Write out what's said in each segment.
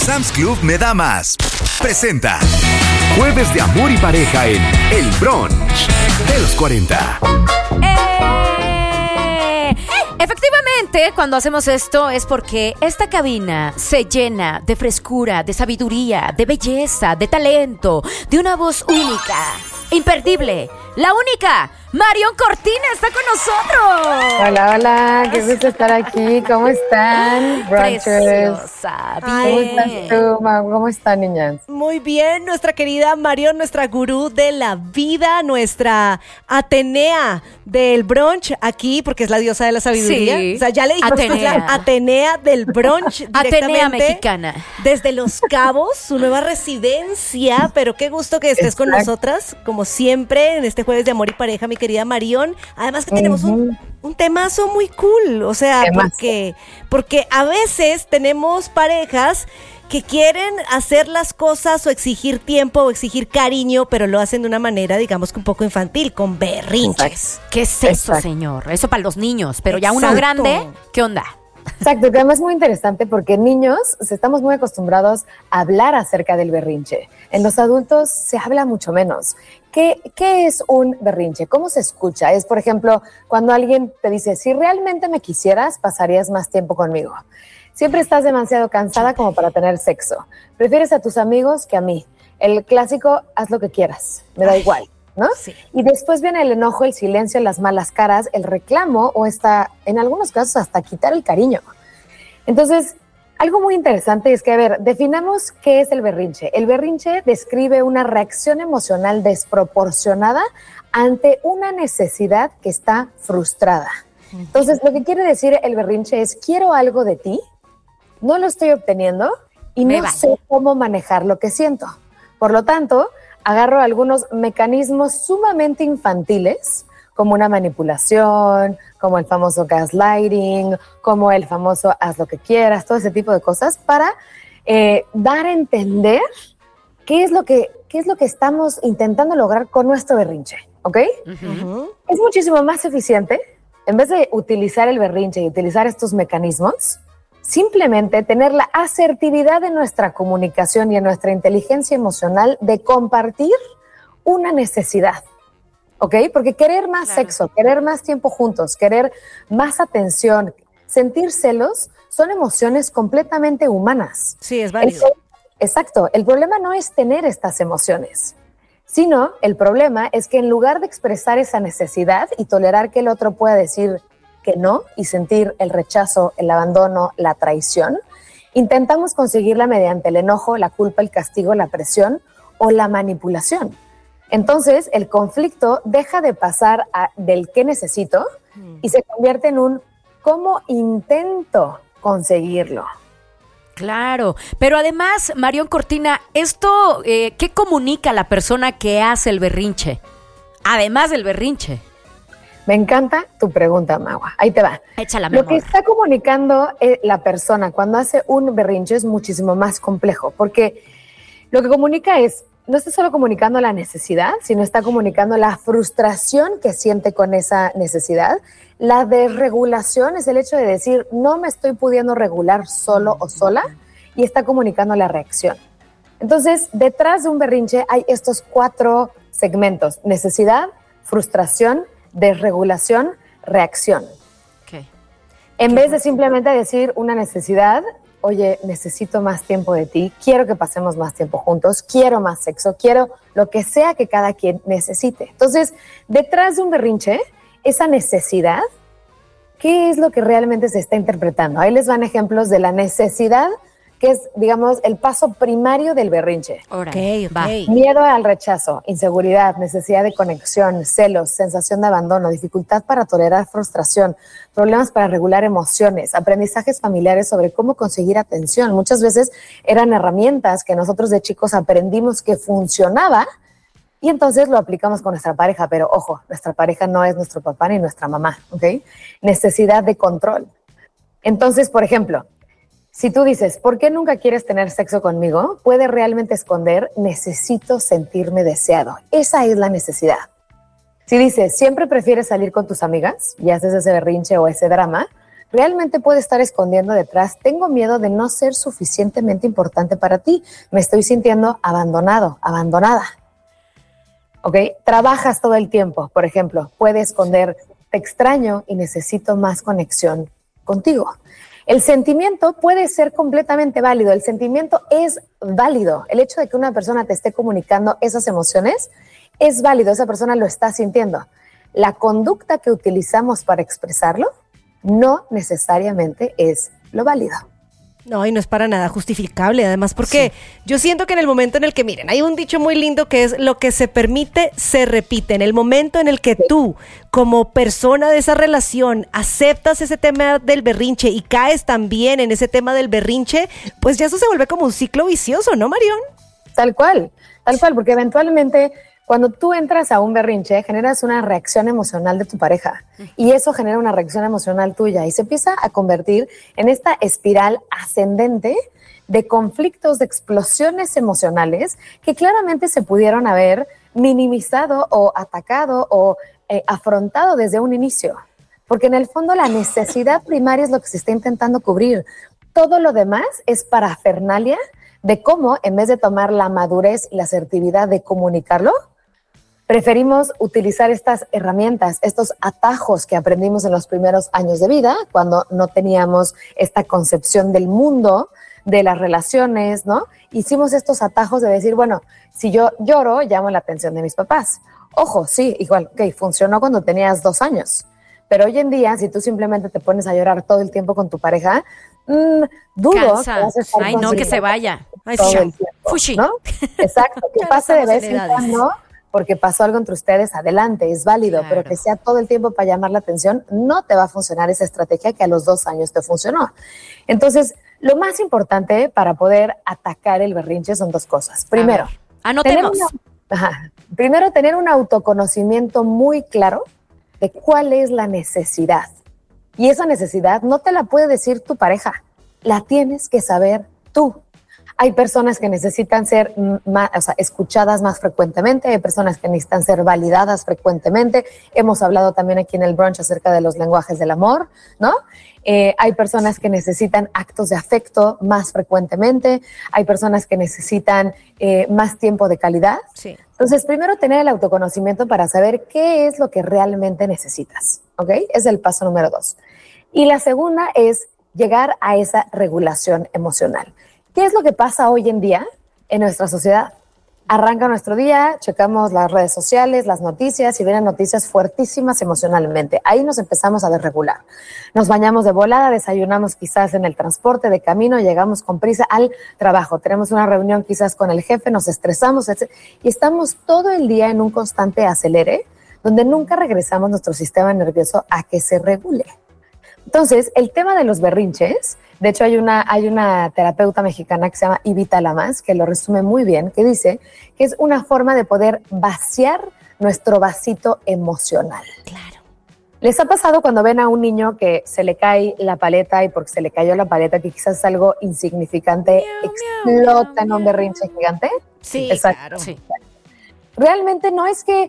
Sam's Club me da más. Presenta Jueves de amor y pareja en El Brunch de los 40. Efectivamente, cuando hacemos esto es porque esta cabina se llena de frescura, de sabiduría, de belleza, de talento, de una voz única, imperdible, la única. Marion Cortina está con nosotros. Hola, hola, qué gusto estar aquí. ¿Cómo están, brunchers? Preciosa, bien. ¿Cómo estás tú, Mau? ¿Cómo están, niñas? Muy bien, nuestra querida Marion, nuestra gurú de la vida, nuestra Atenea del brunch aquí, porque es la diosa de la sabiduría. Sí. O sea, ya le dijimos que es la Atenea del brunch directamente. Atenea mexicana. Desde Los Cabos, su nueva residencia, pero qué gusto que estés con nosotras, como siempre, en este Jueves de Amor y Pareja, mi querida Marion. Además que tenemos un temazo muy cool, o sea, porque a veces tenemos parejas que quieren hacer las cosas o exigir tiempo o exigir cariño, pero lo hacen de una manera, digamos que un poco infantil, con berrinches. ¿Qué es eso, señor? Eso para los niños, pero ya uno grande, ¿qué onda? Exacto, que además es muy interesante porque niños estamos muy acostumbrados a hablar acerca del berrinche. En los adultos se habla mucho menos. ¿Qué es un berrinche? ¿Cómo se escucha? Es, por ejemplo, cuando alguien te dice, si realmente me quisieras, pasarías más tiempo conmigo. Siempre estás demasiado cansada como para tener sexo. Prefieres a tus amigos que a mí. El clásico, haz lo que quieras, me da igual, ¿no? Sí. Y después viene el enojo, el silencio, las malas caras, el reclamo o en algunos casos, hasta quitar el cariño. Entonces, algo muy interesante es que, a ver, definamos qué es el berrinche. El berrinche describe una reacción emocional desproporcionada ante una necesidad que está frustrada. Entonces, lo que quiere decir el berrinche es, quiero algo de ti, no lo estoy obteniendo y no sé cómo manejar lo que siento. Por lo tanto, agarro algunos mecanismos sumamente infantiles, como una manipulación, como el famoso gaslighting, como el famoso haz lo que quieras, todo ese tipo de cosas, para dar a entender qué es lo que estamos intentando lograr con nuestro berrinche, ¿ok? Es muchísimo más eficiente, en vez de utilizar el berrinche y utilizar estos mecanismos, simplemente tener la asertividad en nuestra comunicación y en nuestra inteligencia emocional de compartir una necesidad, ¿ok? Porque querer más sexo, querer más tiempo juntos, querer más atención, sentir celos, son emociones completamente humanas. Sí, es válido. Exacto. El problema no es tener estas emociones, sino el problema es que en lugar de expresar esa necesidad y tolerar que el otro pueda decir que no y sentir el rechazo, el abandono, la traición, intentamos conseguirla mediante el enojo, la culpa, el castigo, la presión o la manipulación. Entonces, el conflicto deja de pasar del qué necesito y se convierte en un cómo intento conseguirlo. Claro, pero además, Marion Cortina, ¿esto qué comunica a la persona que hace el berrinche? Además del berrinche. Me encanta tu pregunta, Magua. Ahí te va. Échala, mi amor. Lo que está comunicando la persona cuando hace un berrinche es muchísimo más complejo, porque lo que comunica es, no está solo comunicando la necesidad, sino está comunicando la frustración que siente con esa necesidad. La desregulación es el hecho de decir, no me estoy pudiendo regular solo o sola, y está comunicando la reacción. Entonces, detrás de un berrinche hay estos 4 segmentos: necesidad, frustración, desregulación, reacción. Okay. En vez de simplemente decir una necesidad, oye, necesito más tiempo de ti, quiero que pasemos más tiempo juntos, quiero más sexo, quiero lo que sea que cada quien necesite. Entonces, detrás de un berrinche, esa necesidad, ¿qué es lo que realmente se está interpretando? Ahí les van ejemplos de la necesidad, que es, digamos, el paso primario del berrinche. Okay. Miedo al rechazo, inseguridad, necesidad de conexión, celos, sensación de abandono, dificultad para tolerar frustración, problemas para regular emociones, aprendizajes familiares sobre cómo conseguir atención. Muchas veces eran herramientas que nosotros de chicos aprendimos que funcionaba y entonces lo aplicamos con nuestra pareja, pero ojo, nuestra pareja no es nuestro papá ni nuestra mamá, ¿ok? Necesidad de control. Entonces, por ejemplo, si tú dices, ¿por qué nunca quieres tener sexo conmigo? Puede realmente esconder, necesito sentirme deseado. Esa es la necesidad. Si dices, siempre prefieres salir con tus amigas y haces ese berrinche o ese drama, realmente puede estar escondiendo detrás: tengo miedo de no ser suficientemente importante para ti, me estoy sintiendo abandonado, abandonada. ¿Ok? Trabajas todo el tiempo, por ejemplo, puede esconder: te extraño y necesito más conexión contigo. El sentimiento puede ser completamente válido, el sentimiento es válido. El hecho de que una persona te esté comunicando esas emociones es válido, esa persona lo está sintiendo. La conducta que utilizamos para expresarlo no necesariamente es lo válido. No, y no es para nada justificable, además, porque yo siento que en el momento en el que, miren, hay un dicho muy lindo que es: lo que se permite, se repite. En el momento en el que tú, como persona de esa relación, aceptas ese tema del berrinche y caes también en ese tema del berrinche, pues ya eso se vuelve como un ciclo vicioso, ¿no, Marión? Tal cual, porque eventualmente cuando tú entras a un berrinche, generas una reacción emocional de tu pareja y eso genera una reacción emocional tuya y se empieza a convertir en esta espiral ascendente de conflictos, de explosiones emocionales que claramente se pudieron haber minimizado o atacado o afrontado desde un inicio. Porque en el fondo la necesidad primaria es lo que se está intentando cubrir. Todo lo demás es parafernalia de cómo, en vez de tomar la madurez y la asertividad de comunicarlo, preferimos utilizar estas herramientas, estos atajos que aprendimos en los primeros años de vida, cuando no teníamos esta concepción del mundo, de las relaciones, ¿no? Hicimos estos atajos de decir, bueno, si yo lloro, llamo la atención de mis papás. Ojo, sí, igual, ok, funcionó cuando tenías 2 años. Pero hoy en día, si tú simplemente te pones a llorar todo el tiempo con tu pareja, dudo Cansa. que vas a estar Ay, no, que se vaya. Ay, todo sí. el tiempo, Fushi. ¿no? Exacto, que Ya no pase de estamos vez en en edades. cuando porque pasó algo entre ustedes, adelante, es válido, Claro. pero que sea todo el tiempo para llamar la atención, no te va a funcionar esa estrategia que a los 2 años te funcionó. Entonces, lo más importante para poder atacar el berrinche son 2 cosas. Primero, anotemos. Primero, tener un autoconocimiento muy claro de cuál es la necesidad. Y esa necesidad no te la puede decir tu pareja, la tienes que saber tú. Hay personas que necesitan ser escuchadas más frecuentemente, hay personas que necesitan ser validadas frecuentemente. Hemos hablado también aquí en el brunch acerca de los lenguajes del amor, ¿no? Hay personas que necesitan actos de afecto más frecuentemente, hay personas que necesitan más tiempo de calidad. Sí. Entonces, primero tener el autoconocimiento para saber qué es lo que realmente necesitas, ¿ok? Es el paso número 2. Y la segunda es llegar a esa regulación emocional. ¿Qué es lo que pasa hoy en día en nuestra sociedad? Arranca nuestro día, checamos las redes sociales, las noticias y vienen noticias fuertísimas emocionalmente. Ahí nos empezamos a desregular. Nos bañamos de volada, desayunamos quizás en el transporte de camino, llegamos con prisa al trabajo. Tenemos una reunión quizás con el jefe, nos estresamos, etc. Y estamos todo el día en un constante acelere, donde nunca regresamos nuestro sistema nervioso a que se regule. Entonces, el tema de los berrinches, de hecho hay una terapeuta mexicana que se llama Ivita Lamas, que lo resume muy bien, que dice que es una forma de poder vaciar nuestro vasito emocional. Claro. ¿Les ha pasado cuando ven a un niño que se le cae la paleta y porque se le cayó la paleta, que quizás es algo insignificante, explota en un berrinche gigante? Sí, Exacto. claro. Sí. Realmente no es que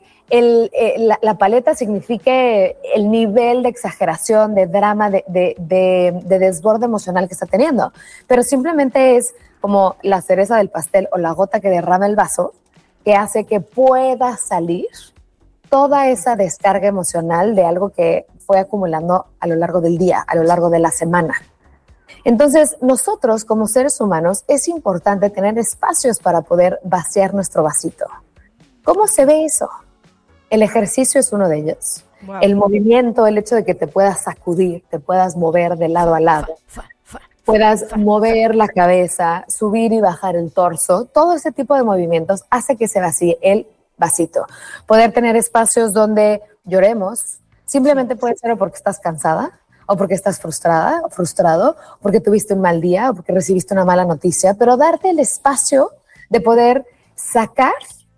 la paleta signifique el nivel de exageración, de drama, de desborde emocional que está teniendo, pero simplemente es como la cereza del pastel o la gota que derrama el vaso que hace que pueda salir toda esa descarga emocional de algo que fue acumulando a lo largo del día, a lo largo de la semana. Entonces, nosotros como seres humanos es importante tener espacios para poder vaciar nuestro vasito. ¿Cómo se ve eso? El ejercicio es uno de ellos. Wow. El movimiento, el hecho de que te puedas sacudir, te puedas mover de lado a lado, puedas mover la cabeza, subir y bajar el torso, todo ese tipo de movimientos hace que se vacíe el vasito. Poder tener espacios donde lloremos, simplemente puede ser o porque estás cansada, o porque estás frustrada o frustrado, o porque tuviste un mal día, o porque recibiste una mala noticia, pero darte el espacio de poder sacar,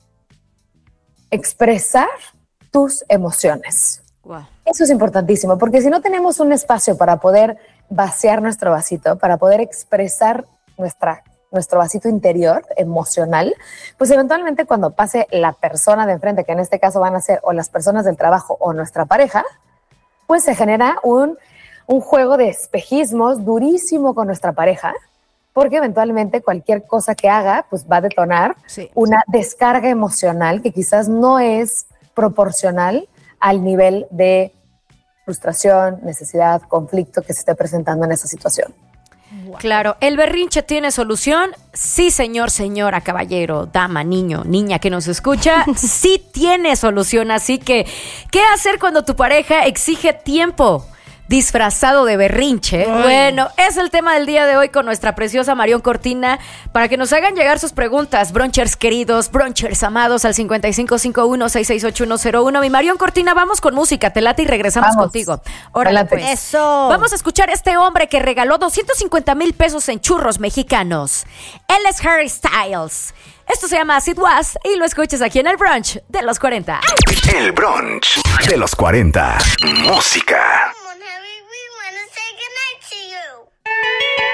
expresar tus emociones. Wow. Eso es importantísimo, porque si no tenemos un espacio para poder vaciar nuestro vasito, para poder expresar nuestro vasito interior emocional, pues eventualmente cuando pase la persona de enfrente, que en este caso van a ser o las personas del trabajo o nuestra pareja, pues se genera un juego de espejismos durísimo con nuestra pareja, porque eventualmente cualquier cosa que haga pues va a detonar una descarga emocional que quizás no es proporcional al nivel de frustración, necesidad, conflicto que se esté presentando en esa situación. Claro, ¿el berrinche tiene solución? Sí, señor, señora, caballero, dama, niño, niña que nos escucha, sí tiene solución. Así que, ¿qué hacer cuando tu pareja exige tiempo disfrazado de berrinche? Ay. Bueno, es el tema del día de hoy con nuestra preciosa Marion Cortina, para que nos hagan llegar sus preguntas, bronchers queridos, bronchers amados, al 5551-668-101. Mi Marion Cortina, vamos con música, te late y regresamos contigo. Órale, pues. Eso. Vamos a escuchar a este hombre que regaló 250,000 pesos en churros mexicanos. Él es Harry Styles. Esto se llama As It Was y lo escuchas aquí en el brunch de los 40. El brunch de los 40. Música.